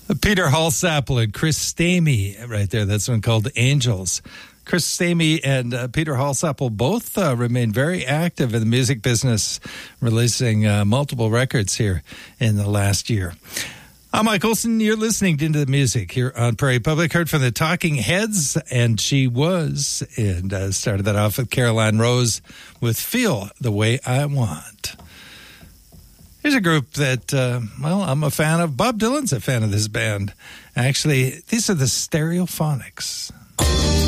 Peter Halsapple and Chris Stamey right there. That's one called Angels. Chris Stamey and Peter Halsapple both remain very active in the music business, releasing multiple records here in the last year. I'm Mike Olson. You're listening to Into the Music here on Prairie Public. Heard from the Talking Heads, and She Was, and started that off with Caroline Rose with Feel the Way I Want. Here's a group that, I'm a fan of. Bob Dylan's a fan of this band. Actually, these are the Stereophonics.